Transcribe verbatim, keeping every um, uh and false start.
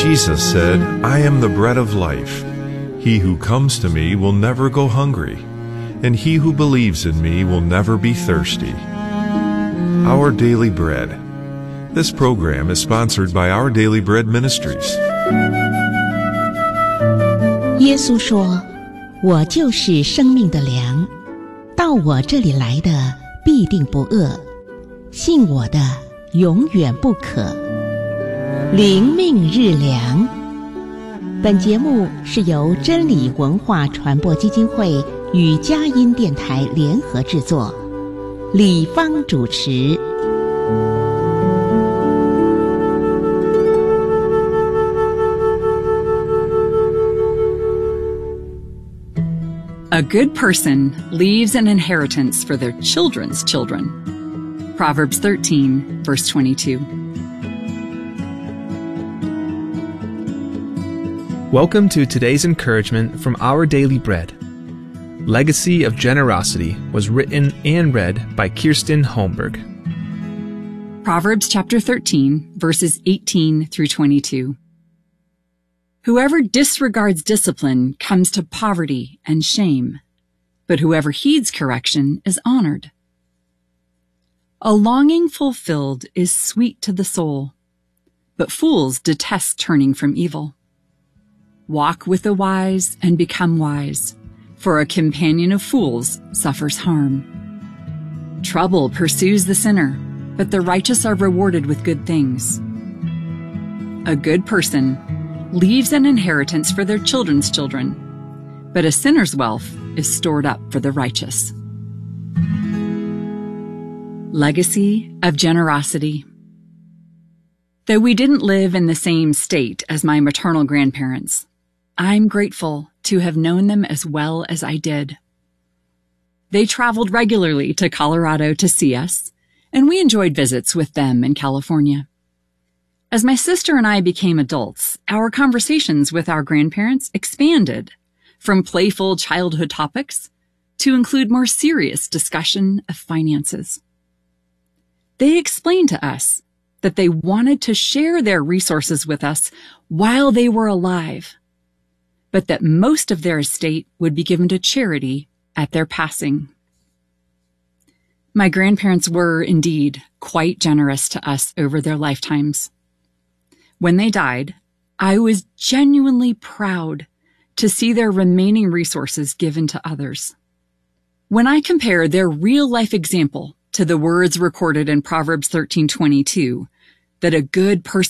Jesus said, "I am the bread of life. He who comes to me will never go hungry, and he who believes in me will never be thirsty." Our Daily Bread. This program is sponsored by Our Daily Bread Ministries. 耶稣说：“我就是生命的粮，到我这里来的必定不饿，信我的永远不渴。”灵命日粮。本节目是由真理文化传播基金会与佳音电台联合制作，李芳主持。 A good person leaves an inheritance for their children's children. Proverbs thirteen, verse twenty-two. Welcome to today's encouragement from Our Daily Bread. Legacy of Generosity was written and read by Kirsten Holmberg. Proverbs chapter thirteen, verses eighteen through twenty-two. Whoever disregards discipline comes to poverty and shame, but whoever heeds correction is honored. A longing fulfilled is sweet to the soul, but fools detest turning from evil. Walk with the wise and become wise, for a companion of fools suffers harm. Trouble pursues the sinner, but the righteous are rewarded with good things. A good person leaves an inheritance for their children's children, but a sinner's wealth is stored up for the righteous. Legacy of Generosity. Though we didn't live in the same state as my maternal grandparents, I'm grateful to have known them as well as I did. They traveled regularly to Colorado to see us, and we enjoyed visits with them in California. As my sister and I became adults, our conversations with our grandparents expanded from playful childhood topics to include more serious discussion of finances. They explained to us that they wanted to share their resources with us while they were alive, but that most of their estate would be given to charity at their passing. My grandparents were, indeed, quite generous to us over their lifetimes. When they died, I was genuinely proud to see their remaining resources given to others. When I compare their real-life example to the words recorded in Proverbs thirteen twenty-two, that a good person